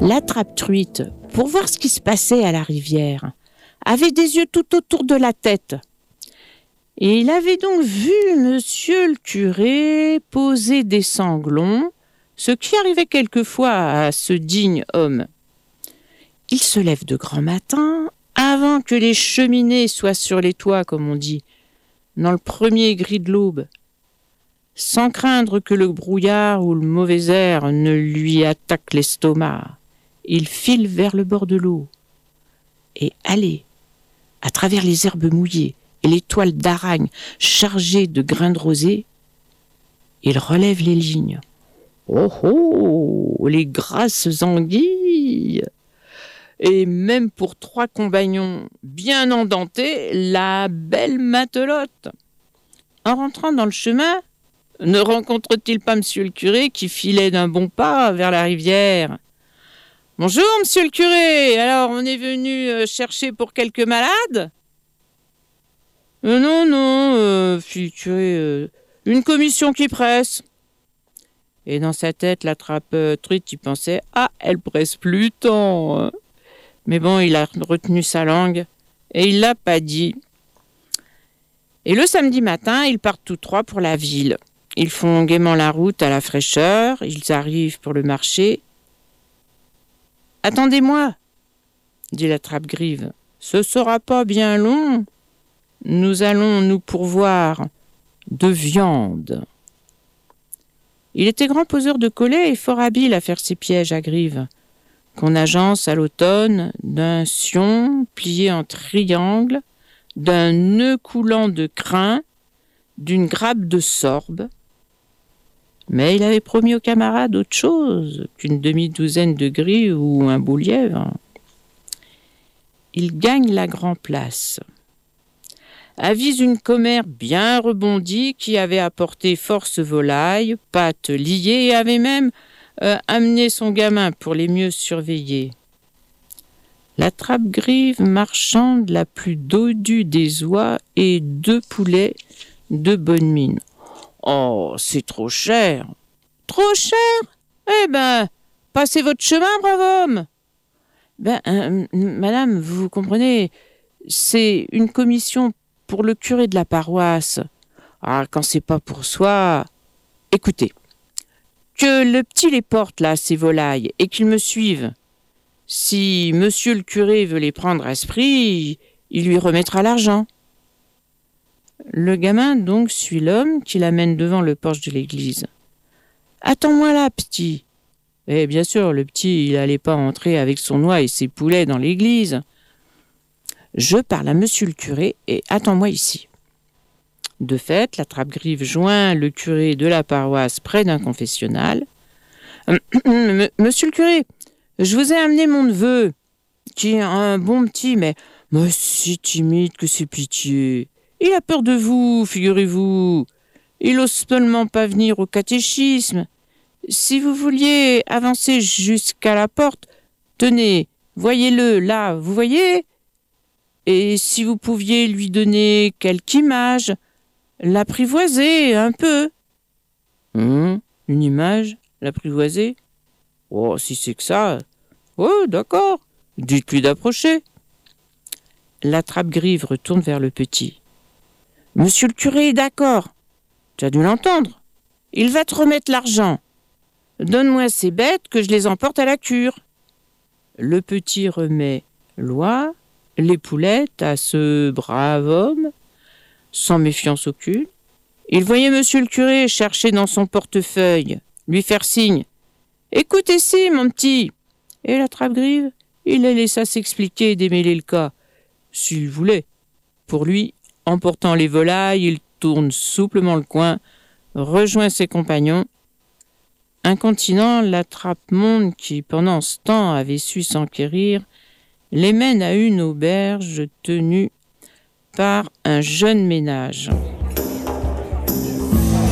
L'attrape-truite, pour voir ce qui se passait à la rivière, avait des yeux tout autour de la tête. Et il avait donc vu monsieur le curé poser des sanglons, ce qui arrivait quelquefois à ce digne homme. Il se lève de grand matin, avant que les cheminées soient sur les toits, comme on dit, dans le premier gris de l'aube, sans craindre que le brouillard ou le mauvais air ne lui attaque l'estomac. Il file vers le bord de l'eau. Et allez, à travers les herbes mouillées et les toiles d'aragne chargées de grains de rosée, il relève les lignes. Oh oh, les grasses anguilles! Et même pour 3 compagnons bien endentés, la belle matelote. En rentrant dans le chemin, ne rencontre-t-il pas monsieur le curé qui filait d'un bon pas vers la rivière? « Bonjour, monsieur le curé, alors on est venu chercher pour quelques malades ?»« Non, fit le curé, une commission qui presse. » Et dans sa tête, l'attrape-truite y pensait « Ah, elle presse plus tant !» Mais bon, il a retenu sa langue et il l'a pas dit. Et le samedi matin, ils partent tous 3 pour la ville. Ils font gaiement la route à la fraîcheur, ils arrivent pour le marché. « Attendez-moi » dit l'attrape-grive. « Ce sera pas bien long. Nous allons nous pourvoir de viande. » Il était grand poseur de collets et fort habile à faire ses pièges à grive, qu'on agence à l'automne d'un sion plié en triangle, d'un nœud coulant de crin, d'une grappe de sorbe. Mais il avait promis aux camarades autre chose qu'une demi-douzaine de gris ou un beau lièvre. Il gagne la grand-place. Avise une commère bien rebondie qui avait apporté force volaille, pattes liées et avait même amené son gamin pour les mieux surveiller. L'attrape-grive marchande la plus dodue des oies et 2 poulets de bonne mine. « Oh, c'est trop cher !»« Trop cher ? Eh ben, passez votre chemin, brave homme !»« Madame, vous comprenez, c'est une commission pour le curé de la paroisse. Ah, quand c'est pas pour soi... Écoutez, que le petit les porte là, ces volailles, et qu'il me suive. Si monsieur le curé veut les prendre à ce prix, il lui remettra l'argent. » Le gamin donc suit l'homme qui l'amène devant le porche de l'église. « Attends-moi là, petit. » Et bien sûr, le petit, il n'allait pas entrer avec son oie et ses poulets dans l'église. « Je parle à monsieur le curé et attends-moi ici. » De fait, l'attrape-grive joint le curé de la paroisse près d'un confessionnal. « Monsieur le curé, je vous ai amené mon neveu, qui est un bon petit, mais si timide que c'est pitié. Il a peur de vous, figurez-vous. Il n'ose seulement pas venir au catéchisme. Si vous vouliez avancer jusqu'à la porte, tenez, voyez-le, là, vous voyez ? Et si vous pouviez lui donner quelque image, l'apprivoiser un peu. » « Une image, l'apprivoiser ? Oh, si c'est que ça. Oh, d'accord. Dites-lui d'approcher. » L'attrape-grive retourne vers le petit. « Monsieur le curé est d'accord. Tu as dû l'entendre. Il va te remettre l'argent. Donne-moi ces bêtes que je les emporte à la cure. » Le petit remet l'oie, les poulettes à ce brave homme, sans méfiance aucune. Il voyait monsieur le curé chercher dans son portefeuille, lui faire signe. « Écoute ici, mon petit !» Et l'attrape-grive, il les laissa s'expliquer et démêler le cas, s'il voulait. Pour lui, emportant les volailles, il tourne souplement le coin, rejoint ses compagnons. Incontinent, l'attrape-monde qui, pendant ce temps, avait su s'enquérir, les mène à une auberge tenue par un jeune ménage.